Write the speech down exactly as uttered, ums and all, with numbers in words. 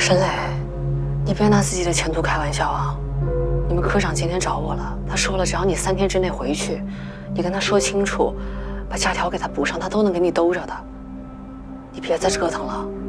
沈磊，你别拿自己的前途开玩笑啊！你们科长今天找我了，他说了，只要你三天之内回去，你跟他说清楚，把假条给他补上，他都能给你兜着的。你别再折腾了。